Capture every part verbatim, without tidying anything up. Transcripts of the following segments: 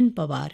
पवार.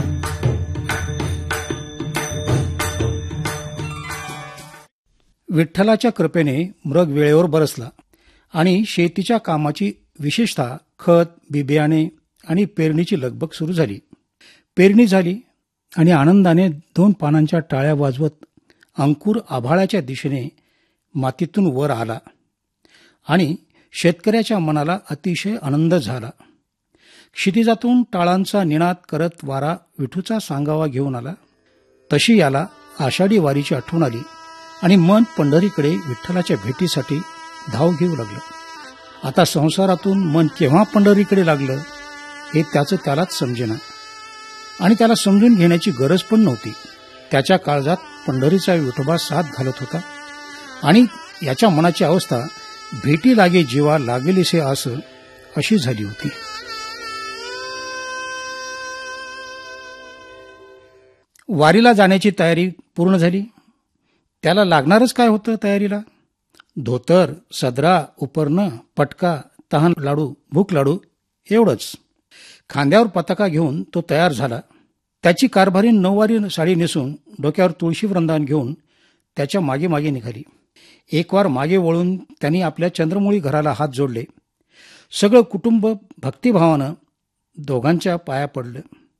विठ्ठलाच्या कृपेने मृग वेळेवर बरसला आणि शेतीच्या कामाची विशेषतः खत, बिबियाणे आणि पेरणीची लगबग सुरू झाली. पेरणी झाली आणि आनंदाने दोन पानांच्या टाळ्या वाजवत अंकुर आभाळाच्या दिशेने मातीतून वर आला आणि शेतकऱ्याच्या मनाला अतिशय आनंद झाला. क्षितिजातून टाळांचा निनाद करत वारा विठूचा सांगावा घेऊन आला. तशी याला आषाढी वारीची आठवण आली आणि मन पंढरीकडे विठ्ठलाच्या भेटीसाठी धाव घेऊ लागलं. आता संसारातून मन केव्हा पंढरीकडे लागलं हे त्याचं त्यालाच समजेना आणि त्याला समजून घेण्याची गरज पण नव्हती. त्याच्या काळजात पंढरीचा विठोबा साथ घालत होता आणि याच्या मनाची अवस्था भेटी लागे जीवा लागेलीसे आस अशी झाली होती. वारीला जाण्याची तयारी पूर्ण झाली. त्याला लागणारच काय होतं तयारीला? धोतर, सदरा, उपरणं, पटका, तहान लाडू, भूक लाडू एवढंच. खांद्यावर पताका घेऊन तो तयार झाला. त्याची कारभारी नऊवारी साडी नेसून डोक्यावर तुळशी वृंदावन घेऊन त्याच्या मागे मागे निघाली. एक वार मागे वळून त्यांनी आपल्या चंद्रमौळी घराला हात जोडले. सगळं कुटुंब भक्तिभावानं दोघांच्या पाया पडलं.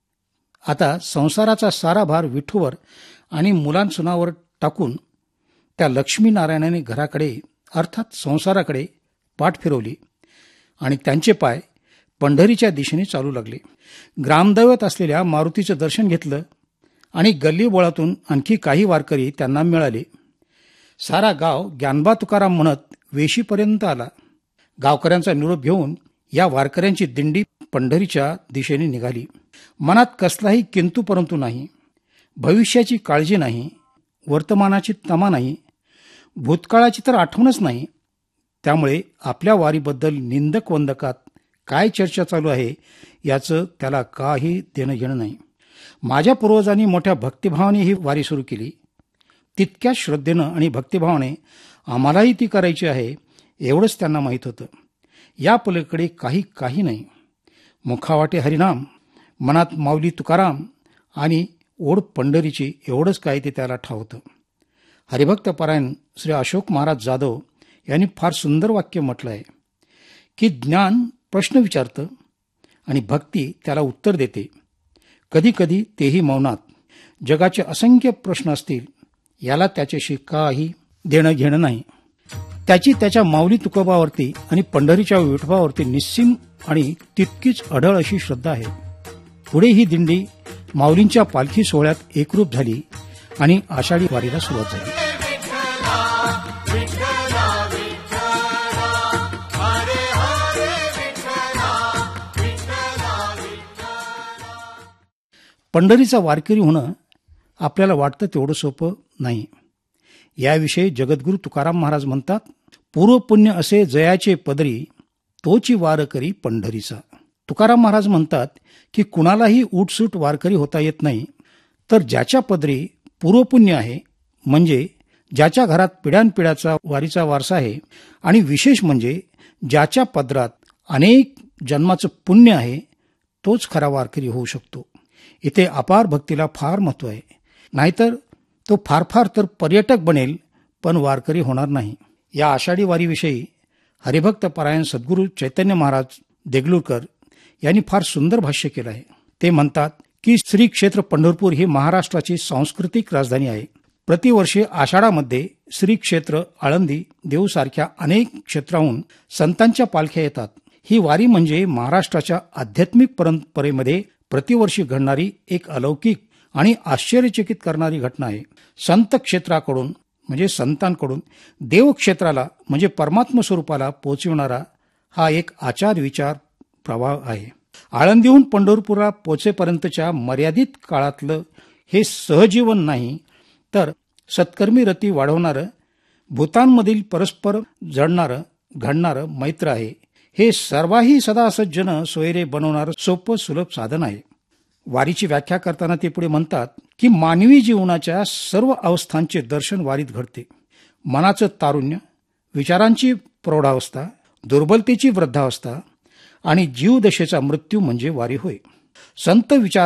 आता संसाराचा सारा भार विठूवर आणि मुलांसुनावर टाकून त्या लक्ष्मीनारायणाने घराकडे अर्थात संसाराकडे पाठ फिरवली आणि त्यांचे पाय पंढरीच्या दिशेने चालू लागले. ग्रामदैवत असलेल्या मारुतीचं दर्शन घेतलं आणि गल्लीबोळातून आणखी काही वारकरी त्यांना मिळाले. सारा गाव ज्ञानबा तुकाराम म्हणत वेशीपर्यंत आला. गावकऱ्यांचा निरोप घेऊन या वारकऱ्यांची दिंडी पंढरीच्या दिशेने निघाली. मनात कसलाही किंतु परंतु नाही, भविष्याची काळजी नाही, वर्तमानाची तमा नाही, भूतकाळाची तर आठवणच नाही. त्यामुळे आपल्या वारीबद्दल निंदक वंदकात काय चर्चा चालू आहे याचं त्याला काही देणं घेणं नाही. माझ्या पूर्वजांनी मोठ्या भक्तिभावाने ही वारी सुरू केली. तितक्याच श्रद्धेनं आणि भक्तिभावाने आम्हालाही ती करायची आहे एवढंच त्यांना माहीत होतं. या पलीकडे काही काही नाही. मुखावाटे हरिनाम, मनात माऊली तुकाराम आणि ओढ पंढरीची एवढंच काय ते त्याला ठावतं. हरिभक्त परायण श्री अशोक महाराज जाधव यांनी फार सुंदर वाक्य म्हटलं आहे की ज्ञान प्रश्न विचारतं आणि भक्ती त्याला उत्तर देते, कधी कधी तेही मौनात. जगाचे असंख्य प्रश्न असतील, याला त्याच्याशी काही देणं घेणं नाही. त्याची त्याच्या माऊली तुकोबावरती आणि पंढरीच्या विठोबावरती निस्सीम आणि तितकीच अढळ अशी श्रद्धा आहे. पुढे ही दिंडी माऊलींच्या पालखी सोहळ्यात एकरूप झाली आणि आषाढी वारीला सुरुवात झाली. पंढरीचा वारकरी होणं आपल्याला वाटतं तेवढं सोपं नाही. याविषयी जगद्गुरू तुकाराम महाराज म्हणतात, पूर्वपुण्य असे जयाचे पदरी, तोची वारकरी पंढरीचा. तुकाराम महाराज म्हणतात की कुणालाही उठसूट वारकरी होता येत नाही, तर ज्याच्या पदरी पूर्वपुण्य आहे, म्हणजे ज्याच्या घरात पिढ्यानपिढ्याचा वारीचा वारसा आहे, आणि विशेष म्हणजे ज्याच्या पदरात अनेक जन्माचं पुण्य आहे, तोच खरा वारकरी होऊ शकतो. इथे अपार भक्तीला फार महत्व आहे. नाहीतर तो फार फार तर पर्यटक बनेल, पण वारकरी होणार नाही. या आषाढी वारीविषयी हरिभक्त परायण सद्गुरू चैतन्य महाराज देगलूरकर यांनी फार सुंदर भाष्य केलं आहे. ते म्हणतात की श्री क्षेत्र पंढरपूर ही महाराष्ट्राची सांस्कृतिक राजधानी आहे. प्रतिवर्षी आषाढामध्ये श्री क्षेत्र आळंदी देऊसारख्या अनेक क्षेत्राहून संतांच्या पालख्या येतात. ही वारी म्हणजे महाराष्ट्राच्या आध्यात्मिक परंपरेमध्ये प्रतिवर्षी घडणारी एक अलौकिक आणि आश्चर्यचकित करणारी घटना आहे. संत क्षेत्राकडून म्हणजे संतांकडून देवक्षेत्राला म्हणजे परमात्म स्वरूपाला पोहोचविणारा हा एक आचार विचार प्रवाह आहे. आळंदीहून पंढरपूरला पोहोचेपर्यंतच्या मर्यादित काळातलं हे सहजीवन नाही, तर सत्कर्मी रती वाढवणारं, भूतांमधील परस्पर जडणारं घडणारं मैत्र आहे. हे सर्वाही सदा सज्जन सोयरे बनवणारं सोपं सुलभ साधन आहे. वारीची व्याख्या करताना ते पुढे म्हणतात की मानवी जीवनाच्या सर्व अवस्थांचे दर्शन वारीत घडते. मनाचं तारुण्य, विचारांची प्रौढावस्था, दुर्बलतेची वृद्धावस्था आणि जीवदशेचा मृत्यू म्हणजे वारी होय. संत विचार